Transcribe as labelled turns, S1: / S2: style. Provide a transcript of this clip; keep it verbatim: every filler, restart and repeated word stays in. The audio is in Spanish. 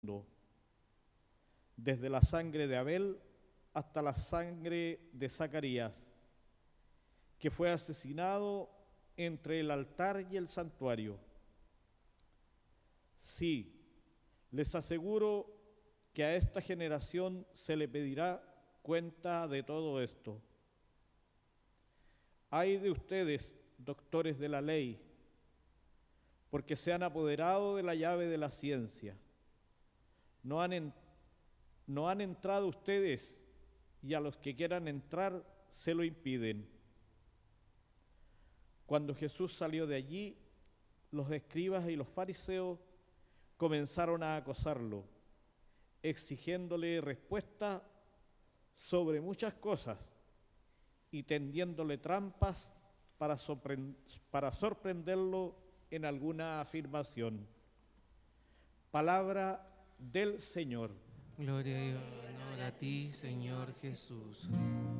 S1: mundo, desde la sangre de Abel hasta la sangre de Zacarías, que fue asesinado entre el altar y el santuario. Sí, les aseguro que a esta generación se le pedirá cuenta de todo esto. Ay de ustedes, doctores de la ley, porque se han apoderado de la llave de la ciencia. No han, en, no han entrado ustedes, y a los que quieran entrar se lo impiden. Cuando Jesús salió de allí, los escribas y los fariseos comenzaron a acosarlo, exigiéndole respuesta sobre muchas cosas y tendiéndole trampas para, sorprend- para sorprenderlo en alguna afirmación. Palabra del Señor.
S2: Gloria y honor a ti, Señor Jesús.